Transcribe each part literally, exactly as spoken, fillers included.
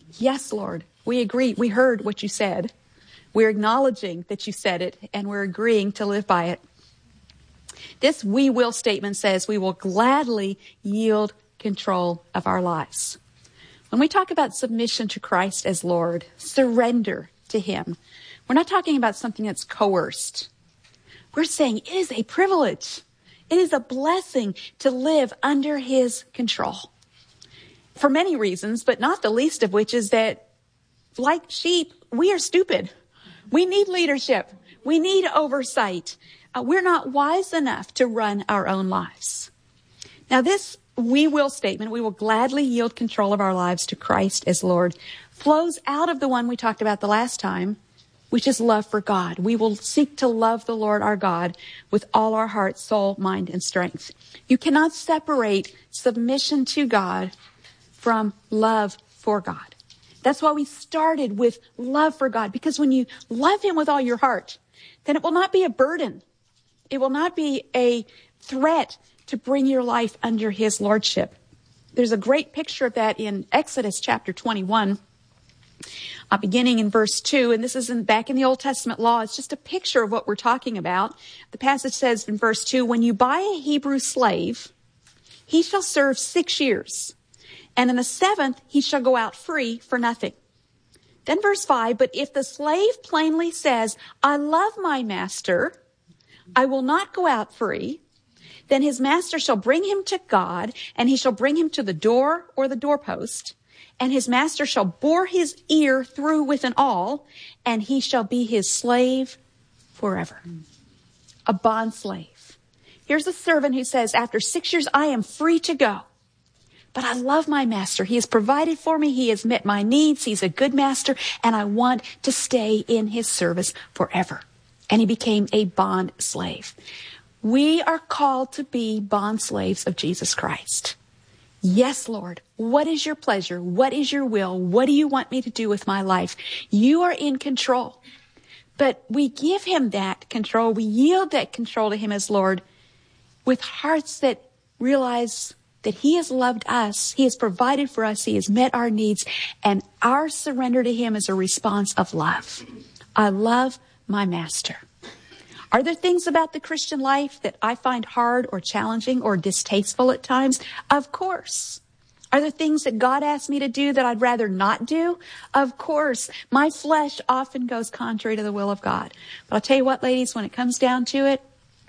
Yes, Lord, we agree. We heard what you said. We're acknowledging that you said it, and we're agreeing to live by it. This we will statement says we will gladly yield control of our lives. When we talk about submission to Christ as Lord, surrender to him, we're not talking about something that's coerced. We're saying it is a privilege. It is a blessing to live under his control. For many reasons, but not the least of which is that, like sheep, we are stupid. We need leadership. We need oversight. Uh, we're not wise enough to run our own lives. Now, this we will statement, we will gladly yield control of our lives to Christ as Lord, flows out of the one we talked about the last time, which is love for God. We will seek to love the Lord our God with all our heart, soul, mind, and strength. You cannot separate submission to God from love for God. That's why we started with love for God, because when you love him with all your heart, then it will not be a burden. It will not be a threat to bring your life under his lordship. There's a great picture of that in Exodus chapter twenty-one, uh, beginning in verse two. And this isn't back in the Old Testament law. It's just a picture of what we're talking about. The passage says in verse two, when you buy a Hebrew slave, he shall serve six years. And in the seventh, he shall go out free for nothing. Then verse five, but if the slave plainly says, I love my master, I will not go out free, then his master shall bring him to God, and he shall bring him to the door or the doorpost, and his master shall bore his ear through with an awl, and he shall be his slave forever. A bond slave. Here's a servant who says, after six years, I am free to go. But I love my master. He has provided for me. He has met my needs. He's a good master, and I want to stay in his service forever. And he became a bond slave. We are called to be bond slaves of Jesus Christ. Yes, Lord. What is your pleasure? What is your will? What do you want me to do with my life? You are in control. But we give him that control. We yield that control to him as Lord with hearts that realize that he has loved us. He has provided for us. He has met our needs. And our surrender to him is a response of love. I love my master. Are there things about the Christian life that I find hard or challenging or distasteful at times? Of course. Are there things that God asks me to do that I'd rather not do? Of course. My flesh often goes contrary to the will of God. But I'll tell you what, ladies, when it comes down to it,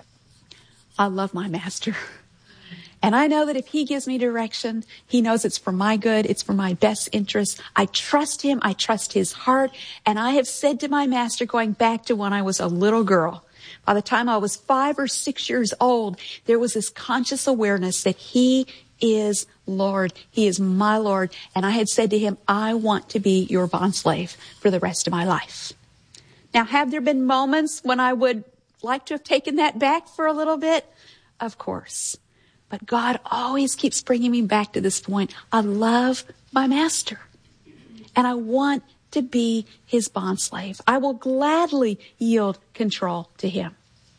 I love my master. And I know that if he gives me direction, he knows it's for my good. It's for my best interest. I trust him. I trust his heart. And I have said to my master, going back to when I was a little girl, by the time I was five or six years old, there was this conscious awareness that he is Lord. He is my Lord. And I had said to him, I want to be your bondslave for the rest of my life. Now, have there been moments when I would like to have taken that back for a little bit? Of course. But God always keeps bringing me back to this point. I love my master. And I want to be his bondslave. I will gladly yield control to him.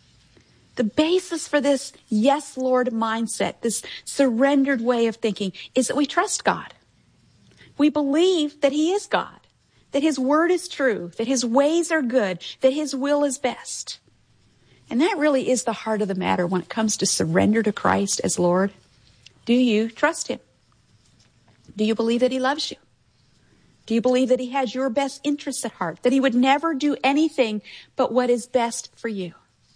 The basis for this yes, Lord mindset, this surrendered way of thinking, is that we trust God. We believe that he is God, that his word is true, that his ways are good, that his will is best. And that really is the heart of the matter when it comes to surrender to Christ as Lord. Do you trust him? Do you believe that he loves you? Do you believe that he has your best interests at heart, that he would never do anything but what is best for you?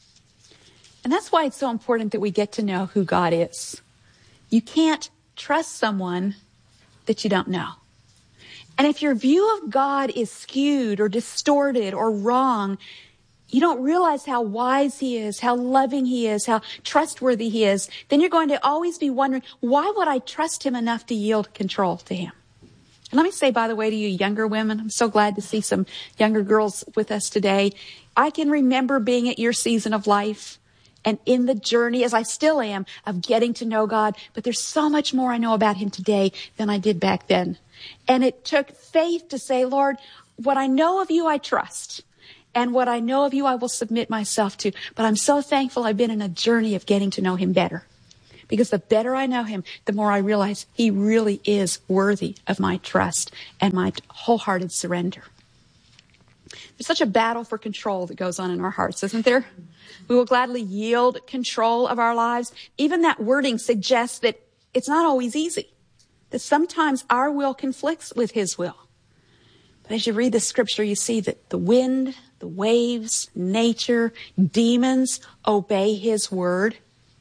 And that's why it's so important that we get to know who God is. You can't trust someone that you don't know. And if your view of God is skewed or distorted or wrong, you don't realize how wise he is, how loving he is, how trustworthy he is, then you're going to always be wondering, why would I trust him enough to yield control to him? And let me say, by the way, to you younger women, I'm so glad to see some younger girls with us today. I can remember being at your season of life and in the journey, as I still am, of getting to know God. But there's so much more I know about him today than I did back then. And it took faith to say, Lord, what I know of you, I trust. And what I know of you, I will submit myself to. But I'm so thankful I've been in a journey of getting to know him better. Because the better I know him, the more I realize he really is worthy of my trust and my wholehearted surrender. There's such a battle for control that goes on in our hearts, isn't there? We will gladly yield control of our lives. Even that wording suggests that it's not always easy, that sometimes our will conflicts with his will. But as you read the scripture, you see that the wind, the waves, nature, demons obey his word.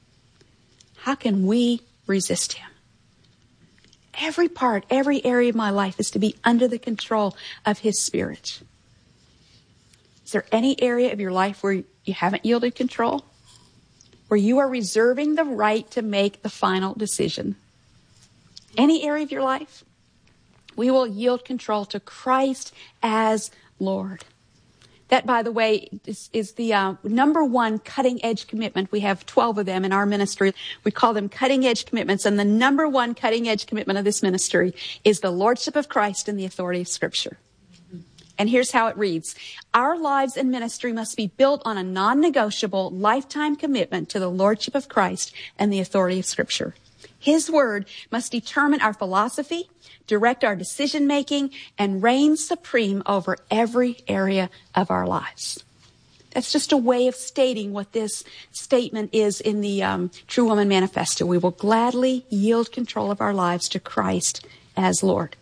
How can we resist him? Every part, every area of my life is to be under the control of his Spirit. Is there any area of your life where you haven't yielded control? Where you are reserving the right to make the final decision? Any area of your life? We will yield control to Christ as Lord. That, by the way, is, is the uh, number one cutting-edge commitment. We have twelve of them in our ministry. We call them cutting-edge commitments. And the number one cutting-edge commitment of this ministry is the Lordship of Christ and the authority of Scripture. And here's how it reads. Our lives and ministry must be built on a non-negotiable lifetime commitment to the Lordship of Christ and the authority of Scripture. His word must determine our philosophy, direct our decision-making, and reign supreme over every area of our lives. That's just a way of stating what this statement is in the um, True Woman Manifesto. We will gladly yield control of our lives to Christ as Lord.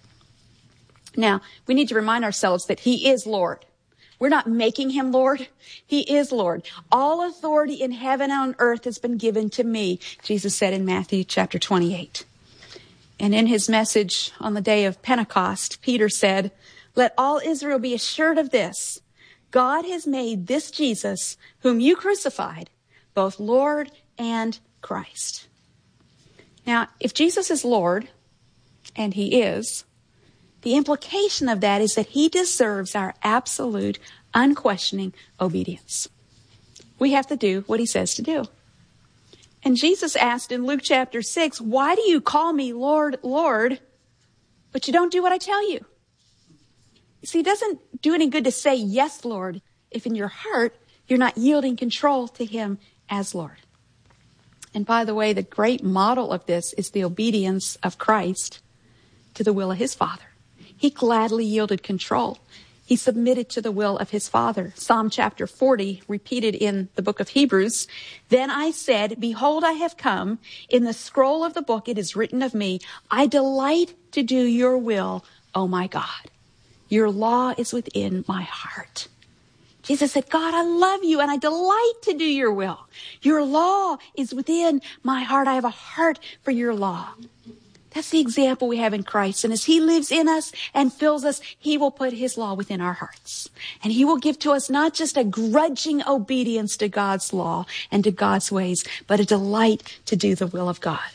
Now, we need to remind ourselves that he is Lord. We're not making him Lord. He is Lord. All authority in heaven and on earth has been given to me, Jesus said in Matthew chapter twenty-eight. And in his message on the day of Pentecost, Peter said, "Let all Israel be assured of this. God has made this Jesus, whom you crucified, both Lord and Christ." Now, if Jesus is Lord, and he is, the implication of that is that he deserves our absolute, unquestioning obedience. We have to do what he says to do. And Jesus asked in Luke chapter six, "Why do you call me Lord, Lord, but you don't do what I tell you?" You see, it doesn't do any good to say, "Yes, Lord," if in your heart you're not yielding control to him as Lord. And by the way, the great model of this is the obedience of Christ to the will of his Father. He gladly yielded control. He submitted to the will of his Father. Psalm chapter forty, repeated in the book of Hebrews. "Then I said, behold, I have come. In the scroll of the book it is written of me, I delight to do your will, O my God. Your law is within my heart." Jesus said, "God, I love you and I delight to do your will. Your law is within my heart. I have a heart for your law." That's the example we have in Christ. And as he lives in us and fills us, he will put his law within our hearts. And he will give to us not just a grudging obedience to God's law and to God's ways, but a delight to do the will of God.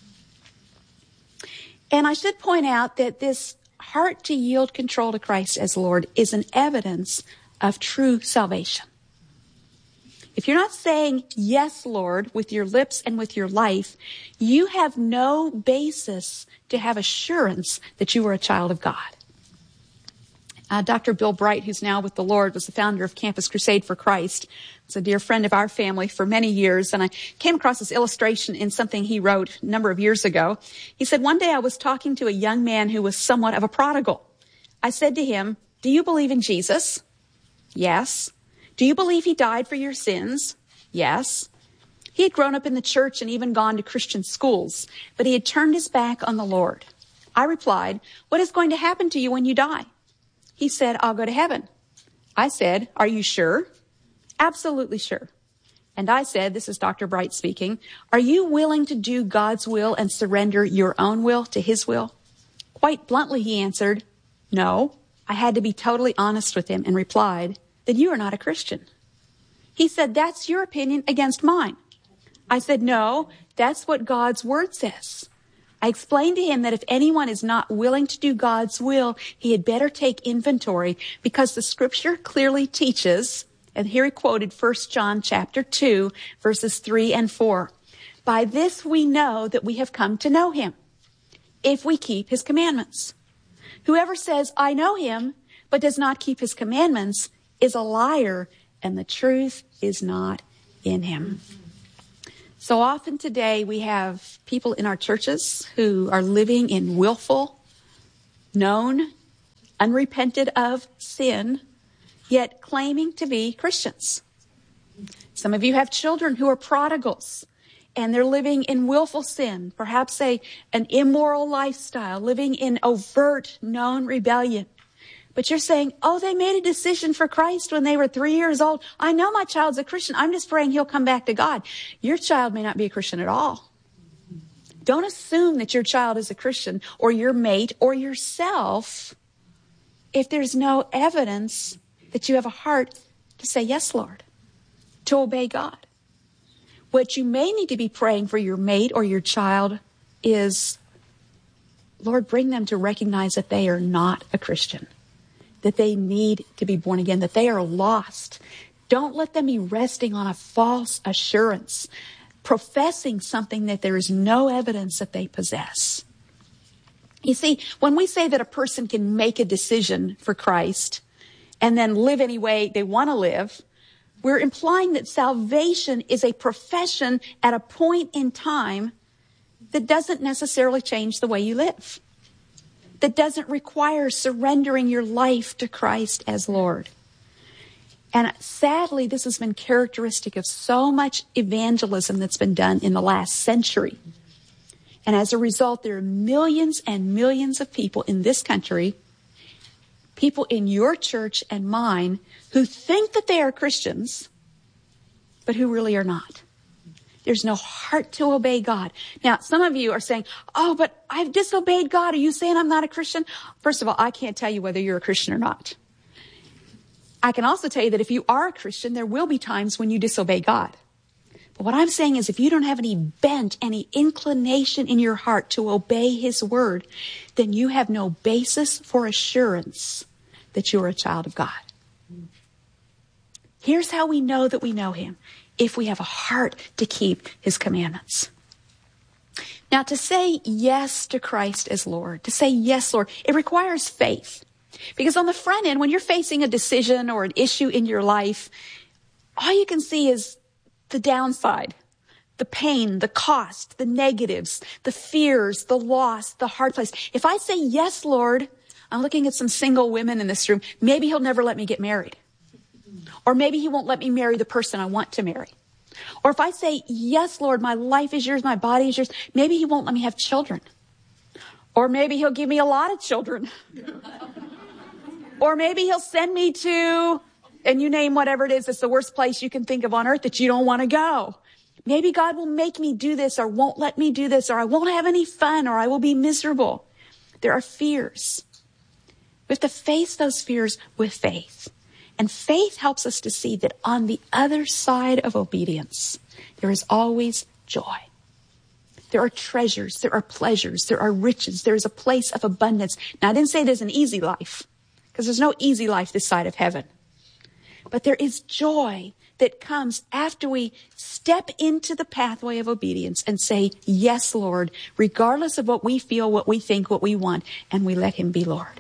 And I should point out that this heart to yield control to Christ as Lord is an evidence of true salvation. If you're not saying, "Yes, Lord," with your lips and with your life, you have no basis to have assurance that you are a child of God. Uh, Doctor Bill Bright, who's now with the Lord, was the founder of Campus Crusade for Christ. He's a dear friend of our family for many years, and I came across this illustration in something he wrote a number of years ago. He said, "One day I was talking to a young man who was somewhat of a prodigal. I said to him, 'Do you believe in Jesus?' 'Yes.' 'Do you believe he died for your sins?' 'Yes.' He had grown up in the church and even gone to Christian schools, but he had turned his back on the Lord. I replied, 'What is going to happen to you when you die?' He said, 'I'll go to heaven.' I said, 'Are you sure?' 'Absolutely sure.' And I said, this is Doctor Bright speaking, 'Are you willing to do God's will and surrender your own will to his will?' Quite bluntly, he answered, 'No.' I had to be totally honest with him and replied, 'Then you are not a Christian.' He said, 'That's your opinion against mine.' I said, 'No, that's what God's word says.' I explained to him that if anyone is not willing to do God's will, he had better take inventory because the scripture clearly teaches, and here he quoted First John chapter two, verses three and four. By this we know that we have come to know him, if we keep his commandments. Whoever says, 'I know him,' but does not keep his commandments is a liar, and the truth is not in him." So often today we have people in our churches who are living in willful, known, unrepented of sin, yet claiming to be Christians. Some of you have children who are prodigals, and they're living in willful sin, perhaps a, an immoral lifestyle, living in overt, known rebellion. But you're saying, oh, they made a decision for Christ when they were three years old. I know my child's a Christian. I'm just praying he'll come back to God. Your child may not be a Christian at all. Don't assume that your child is a Christian or your mate or yourself if there's no evidence that you have a heart to say, yes, Lord, to obey God. What you may need to be praying for your mate or your child is, Lord, bring them to recognize that they are not a Christian, that they need to be born again, that they are lost. Don't let them be resting on a false assurance, professing something that there is no evidence that they possess. You see, when we say that a person can make a decision for Christ and then live any way they want to live, we're implying that salvation is a profession at a point in time that doesn't necessarily change the way you live, that doesn't require surrendering your life to Christ as Lord. And sadly, this has been characteristic of so much evangelism that's been done in the last century. And as a result, there are millions and millions of people in this country, people in your church and mine, who think that they are Christians, but who really are not. There's no heart to obey God. Now, some of you are saying, oh, but I've disobeyed God. Are you saying I'm not a Christian? First of all, I can't tell you whether you're a Christian or not. I can also tell you that if you are a Christian, there will be times when you disobey God. But what I'm saying is if you don't have any bent, any inclination in your heart to obey his word, then you have no basis for assurance that you're a child of God. Here's how we know that we know him: if we have a heart to keep his commandments. Now, to say yes to Christ as Lord, to say yes, Lord, it requires faith. Because on the front end, when you're facing a decision or an issue in your life, all you can see is the downside, the pain, the cost, the negatives, the fears, the loss, the hard place. If I say, yes, Lord, I'm looking at some single women in this room, maybe he'll never let me get married. Or maybe he won't let me marry the person I want to marry. Or if I say, yes, Lord, my life is yours, my body is yours, maybe he won't let me have children. Or maybe he'll give me a lot of children. Or maybe he'll send me to, and you name whatever it is, it's the worst place you can think of on earth that you don't want to go. Maybe God will make me do this or won't let me do this, or I won't have any fun, or I will be miserable. There are fears. We have to face those fears with faith. And faith helps us to see that on the other side of obedience, there is always joy. There are treasures, there are pleasures, there are riches, there is a place of abundance. Now, I didn't say there's an easy life, because there's no easy life this side of heaven. But there is joy that comes after we step into the pathway of obedience and say, yes, Lord, regardless of what we feel, what we think, what we want, and we let him be Lord.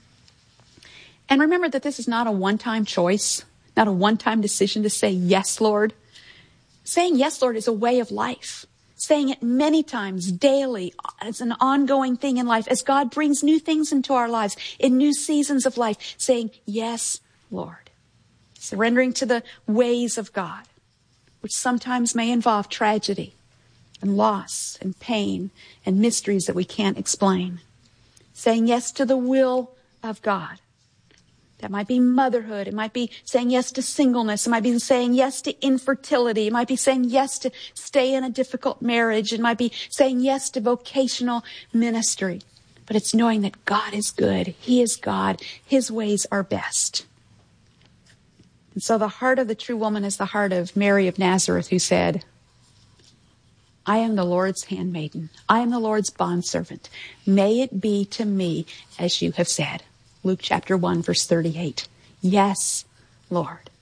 And remember that this is not a one-time choice, not a one-time decision to say, yes, Lord. Saying yes, Lord, is a way of life. Saying it many times, daily, as an ongoing thing in life, as God brings new things into our lives, in new seasons of life, saying, yes, Lord. Surrendering to the ways of God, which sometimes may involve tragedy and loss and pain and mysteries that we can't explain. Saying yes to the will of God. That might be motherhood. It might be saying yes to singleness. It might be saying yes to infertility. It might be saying yes to stay in a difficult marriage. It might be saying yes to vocational ministry. But it's knowing that God is good. He is God. His ways are best. And so the heart of the true woman is the heart of Mary of Nazareth, who said, I am the Lord's handmaiden. I am the Lord's bondservant. May it be to me as you have said. Luke chapter one, verse thirty-eight. Yes, Lord.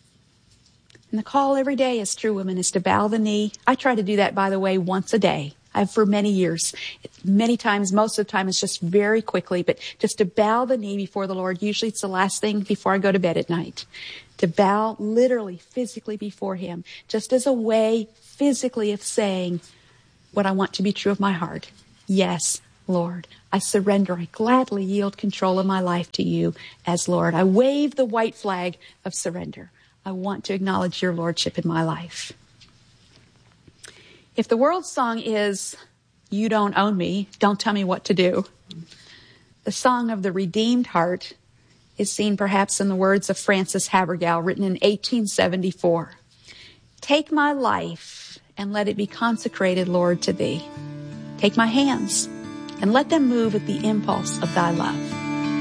And the call every day as true women is to bow the knee. I try to do that, by the way, once a day. I have for many years. Many times, most of the time, it's just very quickly, but just to bow the knee before the Lord. Usually it's the last thing before I go to bed at night. to bow literally, physically before him, just as a way physically of saying what I want to be true of my heart. Yes, Lord, I surrender. I gladly yield control of my life to you as Lord. I wave the white flag of surrender. I want to acknowledge your lordship in my life. If the world's song is, you don't own me, don't tell me what to do, the song of the redeemed heart is seen perhaps in the words of Frances Havergal, written in eighteen seventy-four. Take my life and let it be consecrated, Lord, to thee. Take my hands and let them move at the impulse of thy love.